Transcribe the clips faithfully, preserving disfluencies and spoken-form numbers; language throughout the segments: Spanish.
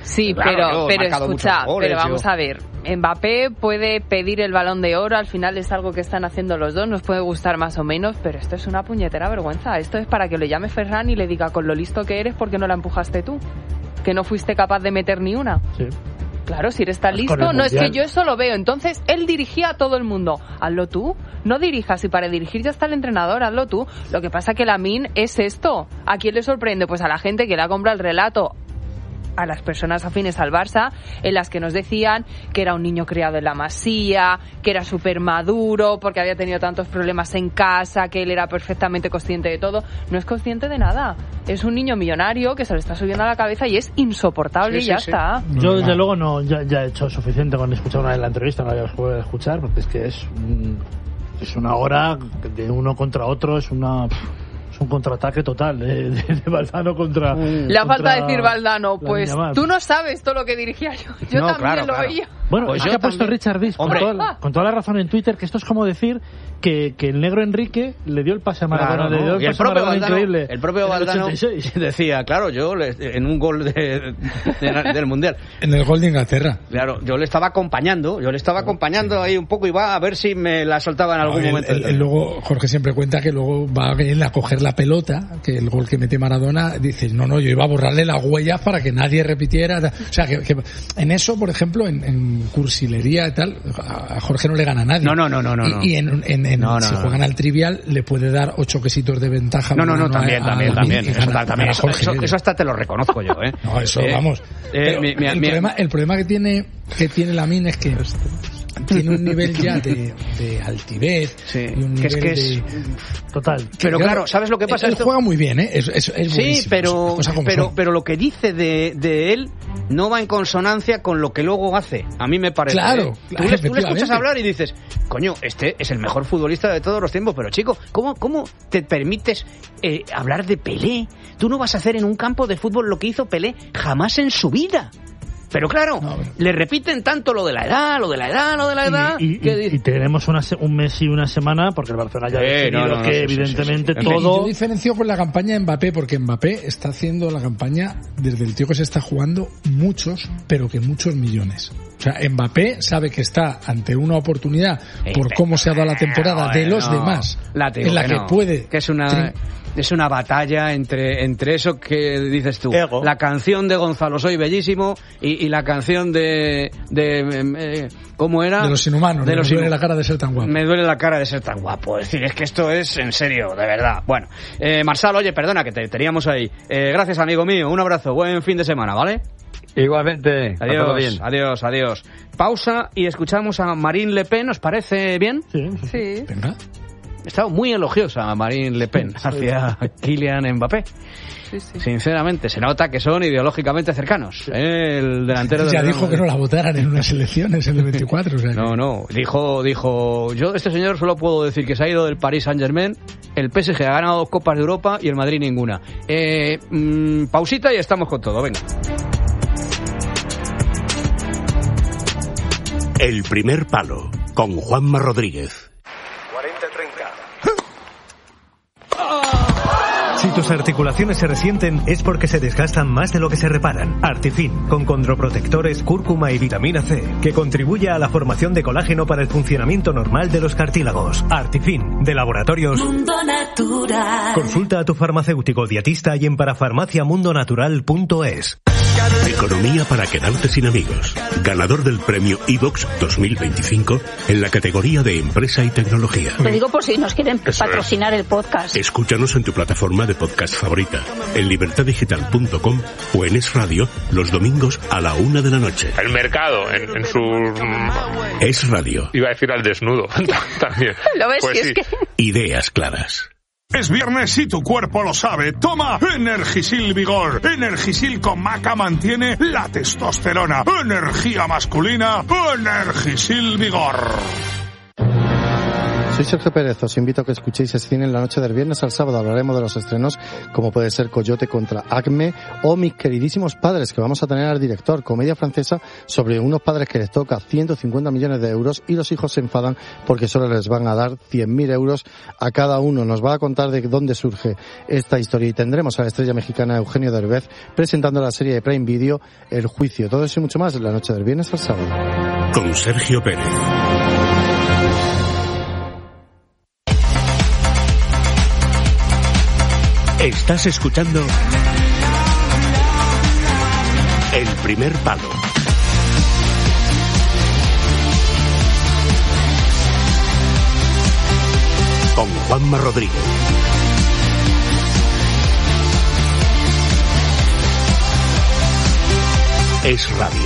Sí, claro, pero, pero escucha, goles, pero vamos yo. a ver. Mbappé puede pedir el Balón de Oro, al final es algo que están haciendo los dos, nos puede gustar más o menos, pero esto es una puñetera vergüenza. Esto es para que le llame Ferran y le diga con lo listo que eres, ¿por qué no la empujaste tú? Que no fuiste capaz de meter ni una. Sí. Claro, si eres tan listo, no es que yo eso lo veo. Entonces, él dirigía a todo el mundo. Hazlo tú, no dirijas. Y para dirigir ya está el entrenador, hazlo tú. Lo que pasa que Lamine es esto. ¿A quién le sorprende? Pues a la gente que le ha comprado el relato, a las personas afines al Barça, en las que nos decían que era un niño criado en la Masía, que era súper maduro, porque había tenido tantos problemas en casa, que él era perfectamente consciente de todo. No es consciente de nada. Es un niño millonario que se le está subiendo a la cabeza y es insoportable, sí, y ya sí, está. Sí. Yo, desde luego, no ya, ya he hecho suficiente con escuchar una de la entrevista, no la voy a escuchar, porque es que es, es una hora de uno contra otro, es una... Es un contraataque total de, de, de Valdano contra... Le ha falta decir Valdano, pues Llamar. Tú no sabes todo lo que dirigía yo. Yo no, también claro, lo claro. veía. Bueno, pues es que ha puesto Richard Dis con, toda, con toda la razón en Twitter, que esto es como decir que, que el negro Enrique le dio el pase a Maradona. Claro, le dio ¿no? el y el pase propio a Maradona Valdano, increíble. el propio Valdano decía, claro, yo le, en un gol de, de, del Mundial. En el gol de Inglaterra. Claro, yo le estaba acompañando, yo le estaba acompañando ahí un poco y va a ver si me la soltaba en algún no, momento. El, el, el, luego Jorge siempre cuenta que luego va él a coger la pelota, que el gol que mete Maradona, dice, no, no, yo iba a borrarle las huellas para que nadie repitiera. O sea, que, que en eso, por ejemplo, en, en cursilería y tal, a Jorge no le gana a nadie. No, no, no, no. no. Y, y en, en, en no, no, si no. juegan al trivial, le puede dar ocho quesitos de ventaja. No, no, no, también, a, también, a también. Eso, Eso, gana, también gana eso, eso, eso hasta te lo reconozco yo, ¿eh? No, eso, eh, vamos. Eh, Pero mi, mi, el, mi, problema, el problema que tiene que tiene Lamine es que tiene un nivel ya de, de altivez, sí, y un que nivel es que es de... total. Pero claro, claro, ¿sabes lo que pasa? Él, esto? Él juega muy bien, ¿eh? Es, es, es sí, pero pero, pero lo que dice de, de él no va en consonancia con lo que luego hace. A mí me parece. Claro, ¿eh? claro tú, le, tú le escuchas hablar y dices, coño, este es el mejor futbolista de todos los tiempos. Pero chico, ¿cómo, cómo te permites eh, hablar de Pelé? Tú no vas a hacer en un campo de fútbol lo que hizo Pelé jamás en su vida. Pero claro, no, le repiten tanto lo de la edad, lo de la edad, lo de la edad. Y, y, y, y tenemos una, un mes y una semana, porque el Barcelona ya ha decidido no, no, no, que sí, evidentemente sí, sí, sí. todo... Y yo diferencio con la campaña de Mbappé, porque Mbappé está haciendo la campaña desde el tío que se está jugando muchos, pero que muchos millones. O sea, Mbappé sabe que está ante una oportunidad por cómo se ha dado la temporada de los no, demás, la en la que, que no, puede... Que es una... Es una batalla entre entre eso que dices tú, Ego. La canción de Gonzalo Soy Bellísimo y, y la canción de de eh, ¿cómo era? De los inhumanos. De los me duele inhum... la cara de ser tan guapo. Me duele la cara de ser tan guapo. Es decir, es que esto es en serio, de verdad. Bueno, eh, Marsal, oye, perdona que te teníamos ahí. Eh, gracias, amigo mío. Un abrazo. Buen fin de semana, ¿vale? Igualmente. Adiós, bien. adiós, adiós. Pausa y escuchamos a Marine Le Pen. ¿Os parece bien? Sí. Sí. Venga. He estado muy elogiosa Marine Le Pen hacia Kylian Mbappé. Sí, sí. Sinceramente, se nota que son ideológicamente cercanos. Sí. ¿eh? El delantero ya del dijo que no la votaran en unas elecciones en el veinticuatro. O sea que... No, no. Dijo, dijo, yo este señor solo puedo decir que se ha ido del Paris Saint-Germain, el P S G ha ganado dos Copas de Europa y el Madrid ninguna. Eh, mmm, pausita y estamos con todo. Venga. El primer palo, con Juanma Rodríguez. cuarenta treinta. Si tus articulaciones se resienten es porque se desgastan más de lo que se reparan. Artifin, con condroprotectores, cúrcuma y vitamina C, que contribuye a la formación de colágeno para el funcionamiento normal de los cartílagos. Artifin, de Laboratorios Mundo Natural. Consulta a tu farmacéutico dietista y en parafarmaciamundonatural punto es. Economía para quedarte sin amigos. Ganador del premio iVox dos mil veinticinco en la categoría de empresa y tecnología. Lo digo por si nos quieren Eso patrocinar es. el podcast. Escúchanos en tu plataforma de podcast favorita, en libertad digital punto com o en Es Radio los domingos a la una de la noche. El mercado en, en su... Es Radio. Iba a decir al desnudo también. ¿Lo ves? Pues si sí. es que... Ideas claras. Es viernes y tu cuerpo lo sabe. Toma Energisil Vigor. Energisil con maca mantiene la testosterona. Energía masculina. Energisil Vigor. Soy Sergio Pérez, os invito a que escuchéis Cine en la noche del viernes al sábado. Hablaremos de los estrenos como puede ser Coyote contra Acme o Mis queridísimos padres, que vamos a tener al director, comedia francesa sobre unos padres que les toca ciento cincuenta millones de euros y los hijos se enfadan porque solo les van a dar cien mil euros a cada uno. Nos va a contar de dónde surge esta historia y tendremos a la estrella mexicana Eugenio Derbez presentando la serie de Prime Video El Juicio. Todo eso y mucho más en la noche del viernes al sábado. Con Sergio Pérez. Estás escuchando El Primer Palo. Con Juanma Rodríguez. Es radio.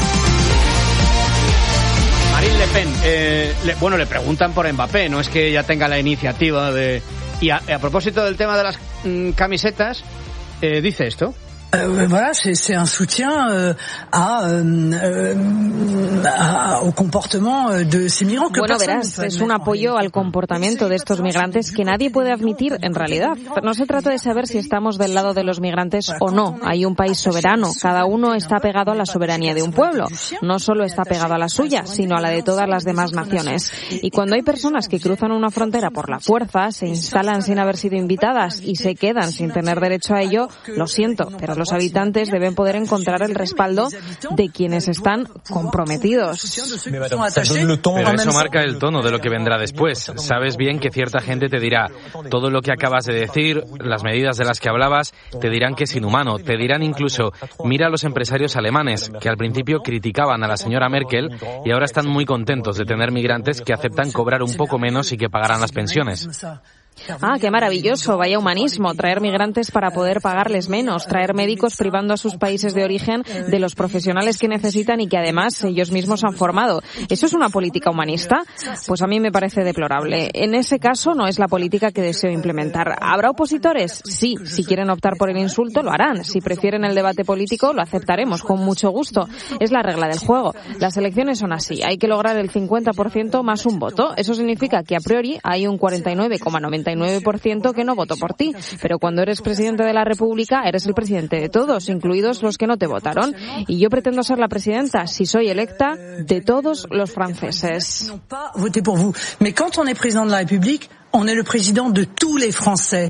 Marine Le Pen, eh, le, bueno, le preguntan por Mbappé, no es que ella tenga la iniciativa de... Y a, a propósito del tema de las mm, camisetas, eh, dice esto. Euh, voilà, c'est, c'est un soutien euh, à, euh, à, au comportement de ces migrants que bueno, verás, es un apoyo al comportamiento de estos migrantes que nadie puede admitir en realidad. No se trata de saber si estamos del lado de los migrantes o no. Hay un país soberano. Cada uno está pegado a la soberanía de un pueblo. No solo está pegado a la suya, sino a la de todas las demás naciones. Y cuando hay personas que cruzan una frontera por la fuerza, se instalan sin haber sido invitadas y se quedan sin tener derecho a ello, lo siento, pero los habitantes deben poder encontrar el respaldo de quienes están comprometidos. Pero eso marca el tono de lo que vendrá después. Sabes bien que cierta gente te dirá todo lo que acabas de decir, las medidas de las que hablabas, te dirán que es inhumano, te dirán incluso, mira a los empresarios alemanes, que al principio criticaban a la señora Merkel y ahora están muy contentos de tener migrantes que aceptan cobrar un poco menos y que pagarán las pensiones. Ah, qué maravilloso, vaya humanismo, traer migrantes para poder pagarles menos, traer médicos privando a sus países de origen de los profesionales que necesitan y que además ellos mismos han formado. ¿Eso es una política humanista? Pues a mí me parece deplorable. En ese caso no es la política que deseo implementar. ¿Habrá opositores? Sí, si quieren optar por el insulto lo harán. Si prefieren el debate político lo aceptaremos con mucho gusto. Es la regla del juego. Las elecciones son así, hay que lograr el cincuenta por ciento más un voto. Eso significa que a priori hay un cuarenta y nueve coma noventa y nueve por ciento que no votó por ti, pero cuando eres presidente de la República eres el presidente de todos, incluidos los que no te votaron, y yo pretendo ser la presidenta, si soy electa, de todos los franceses. Voté por vous, mais quand on est président de la République, on est le président de tous les Français.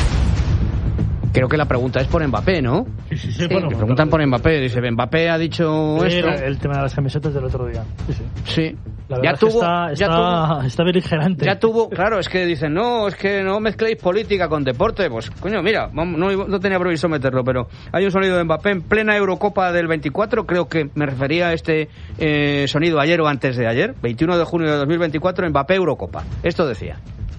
Creo que la pregunta es por Mbappé, ¿no? Sí, sí, sí. sí Bueno, le preguntan por Mbappé. Dice, Mbappé ha dicho esto. El tema de las camisetas del otro día. Sí, sí. Sí. La verdad ya tuvo, es que está, ya está, tuvo, está beligerante. Ya tuvo, claro, es que dicen, no, es que no mezcléis política con deporte. Pues, coño, mira, no, no tenía previsto meterlo, pero hay un sonido de Mbappé en plena Eurocopa del veinticuatro. Creo que me refería a este eh, sonido ayer o antes de ayer. veintiuno de junio de dos mil veinticuatro, Mbappé Eurocopa. Esto decía.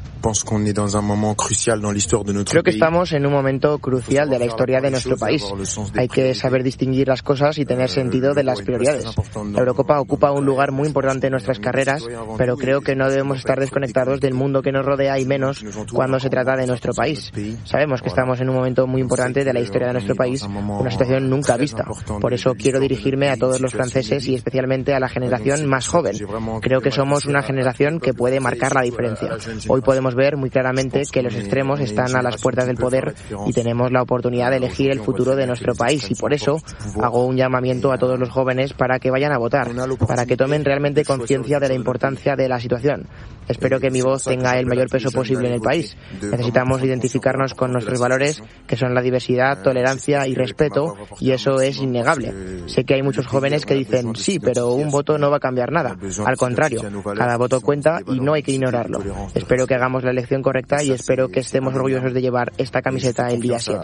Creo que estamos en un momento crucial de la historia de nuestro país. Hay que saber distinguir las cosas y tener sentido de las prioridades. La Eurocopa ocupa un lugar muy importante en nuestras carreras, pero creo que no debemos estar desconectados del mundo que nos rodea y menos cuando se trata de nuestro país. Sabemos que estamos en un momento muy importante de la historia de nuestro país, una situación nunca vista. Por eso quiero dirigirme a todos los franceses y especialmente a la generación más joven. Creo que somos una generación que puede marcar la diferencia. Hoy podemos ver muy claramente que los extremos están a las puertas del poder y tenemos la oportunidad de elegir el futuro de nuestro país, y por eso hago un llamamiento a todos los jóvenes para que vayan a votar, para que tomen realmente conciencia de la importancia de la situación. Espero que mi voz tenga el mayor peso posible en el país. Necesitamos identificarnos con nuestros valores, que son la diversidad, tolerancia y respeto, y eso es innegable. Sé que hay muchos jóvenes que dicen, sí, pero un voto no va a cambiar nada. Al contrario, cada voto cuenta y no hay que ignorarlo. Espero que hagamos la elección correcta y espero que estemos orgullosos de llevar esta camiseta el día siete.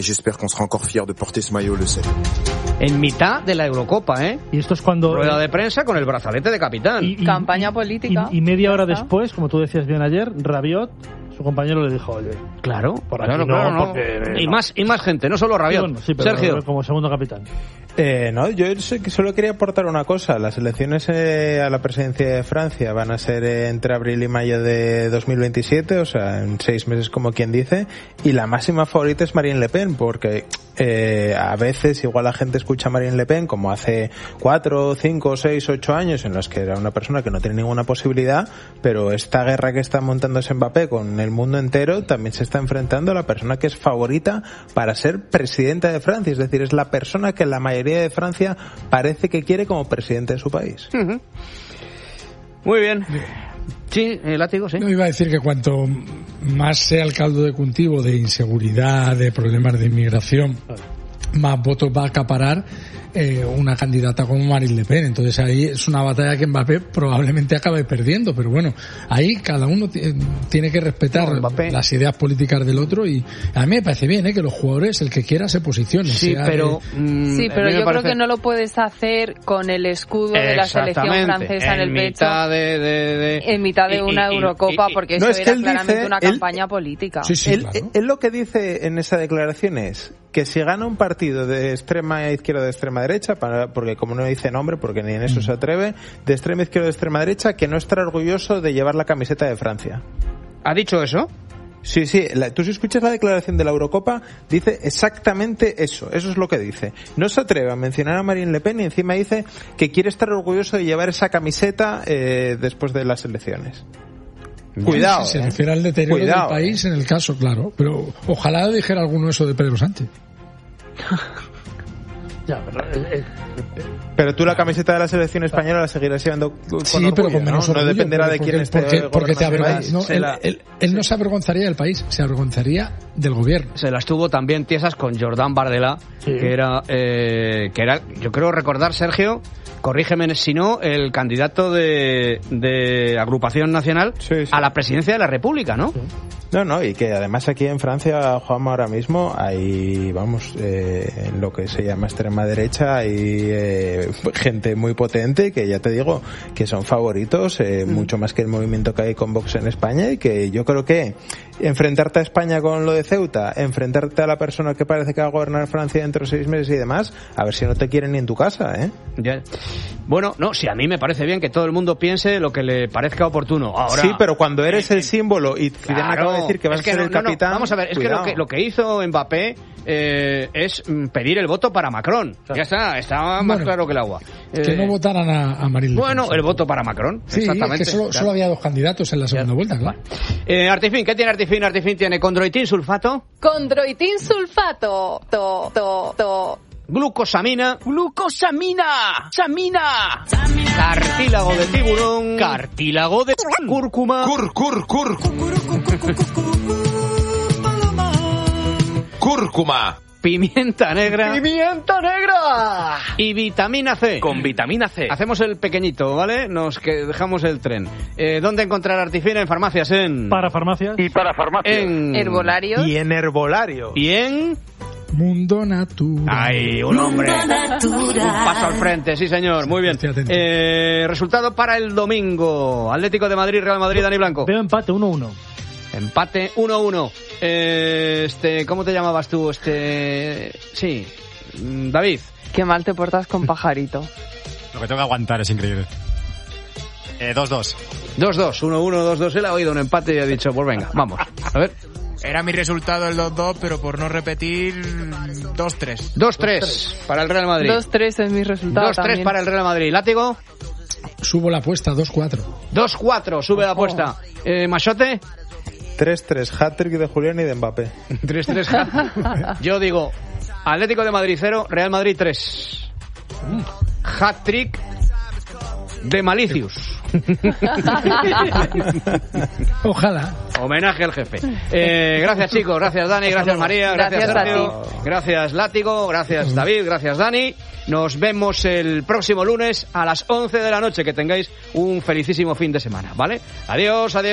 En mitad de la Eurocopa, ¿eh? Y esto es cuando... Rueda de prensa con el brazalete de capitán. Y, y, Campaña política. Y, y media hora después, como tú decías bien ayer, Rabiot, su compañero, le dijo, oye... Claro, por aquí claro, no, claro, no. Porque, y, no. Más, y más gente, no solo Rabiot. Sí, bueno, sí, pero Sergio. Como segundo capitán. Eh, no, yo solo quería aportar una cosa. Las elecciones eh, a la presidencia de Francia van a ser eh, entre abril y mayo de dos mil veintisiete, o sea, en seis meses como quien dice, y la máxima favorita es Marine Le Pen, porque eh, a veces igual la gente escucha a Marine Le Pen como hace cuatro, cinco, seis, ocho años en los que era una persona que no tiene ninguna posibilidad, pero esta guerra que está montándose Mbappé con el mundo entero también se está enfrentando a la persona que es favorita para ser presidenta de Francia, es decir, es la persona que la mayoría de Francia parece que quiere como presidente de su país. Uh-huh. Muy bien. Sí, el látigo, sí. No, iba a decir que cuanto más sea el caldo de cultivo de inseguridad, de problemas de inmigración, más votos va a acaparar eh, una candidata como Marine Le Pen. Entonces ahí es una batalla que Mbappé probablemente acabe perdiendo, pero bueno, ahí cada uno t- tiene que respetar no, las ideas políticas del otro, y a mí me parece bien, ¿eh?, que los jugadores, el que quiera, se posicione. Sí, sea pero, de... mm, sí, pero yo parece... creo que no lo puedes hacer con el escudo de la selección francesa en, en el pecho de, de, de... en mitad de una y, y, Eurocopa, y, y, porque no, eso es era él claramente dice, una él, campaña política. Sí, sí, él, claro. él lo que dice en esa declaración es que si gana un partido de extrema izquierda o de extrema derecha, para, porque como no dice nombre, porque ni en eso se atreve, de extrema izquierda o de extrema derecha, que no estará orgulloso de llevar la camiseta de Francia. ¿Ha dicho eso? Sí, sí, la, tú si escuchas la declaración de la Eurocopa, dice exactamente eso, eso es lo que dice. No se atreve a mencionar a Marine Le Pen y encima dice que quiere estar orgulloso de llevar esa camiseta eh, después de las elecciones. Cuidado. Sí, se eh. refiere al deterioro Cuidado, del país eh. en el caso, claro. Pero ojalá dijera alguno eso de Pedro Sánchez. Ya, pero, eh, eh, pero tú la camiseta de la selección española la seguirás llevando con sí, orgullo, pero con menos ¿no? orgullo, No dependerá porque, de quién esté porque, porque te avergüenza, no, él, la... él, él sí. no se avergonzaría del país, se avergonzaría del gobierno. Se las tuvo también tiesas con Jordan Bardella, sí. que era, eh, que era, yo creo recordar, Sergio, corrígeme si no, el candidato de, de Agrupación Nacional sí, sí. a la presidencia de la República, ¿no? Sí. No, no, y que además aquí en Francia, Juanma, ahora mismo hay, vamos, eh, en lo que se llama extrema derecha, hay eh, gente muy potente que ya te digo que son favoritos, eh, mm. mucho más que el movimiento que hay con Vox en España, y que yo creo que enfrentarte a España con lo de Ceuta, enfrentarte a la persona que parece que va a gobernar Francia dentro de seis meses y demás, a ver si no te quieren ni en tu casa, ¿eh? Ya. Bueno, no, si a mí me parece bien que todo el mundo piense lo que le parezca oportuno. Ahora, sí, pero cuando eres el símbolo y Zidane claro, acaba de decir que vas es que a ser no, el capitán... No, no. Vamos a ver, es cuidado. que lo que lo que hizo Mbappé eh, es pedir el voto para Macron. Claro. Ya está, está más bueno, claro que el agua. Que eh, no votaran a, a Marine Le Pen. Bueno, el voto para Macron, sí, exactamente. Es que solo, solo había dos candidatos en la segunda ya. vuelta, claro. Eh, Artifin, ¿qué tiene Artifin? Artifin tiene condroitin sulfato. Condroitin sulfato. To, to, to. Glucosamina. Glucosamina. Samina. Cartílago de tiburón. Cartílago de cúrcuma. Cur, cur, cur. Cúrcuma. Pimienta negra. ¡Pimienta negra! Y vitamina C. Con vitamina C. Hacemos el pequeñito, ¿vale? Nos que dejamos el tren. Eh, ¿Dónde encontrar Artifin? En farmacias, en... Para farmacias. Y para farmacias. En... Herbolarios. Y en herbolario. Y en... Mundo Natural. ¡Ay, un hombre! Un paso al frente, sí señor, muy bien. Eh, resultado para el domingo. Atlético de Madrid, Real Madrid, Dani Blanco. Veo empate uno uno. Empate uno uno. Eh, este, ¿cómo te llamabas tú? Este, sí, David. Qué mal te portas con Pajarito. Lo que tengo que aguantar es increíble. Eh, dos dos. dos dos, uno uno, dos dos. Él ha oído un empate y ha dicho, pues venga, vamos. A ver. Era mi resultado el dos dos, pero por no repetir, dos tres. dos tres para el Real Madrid. dos tres es mi resultado. dos tres para el Real Madrid. ¿Látigo? Subo la apuesta, dos cuatro. dos cuatro, sube la apuesta. Eh, ¿Machote? tres tres, hat-trick de Julián y de Mbappé. tres tres, hat Yo digo, Atlético de Madrid cero, Real Madrid tres. Hat-trick de Malicius. Ojalá. Homenaje al jefe. Eh, gracias chicos, gracias Dani, gracias María, gracias, gracias Sergio, gracias Látigo, gracias David, gracias Dani. Nos vemos el próximo lunes a las once de la noche. Que tengáis un felicísimo fin de semana, ¿vale? Adiós, adiós.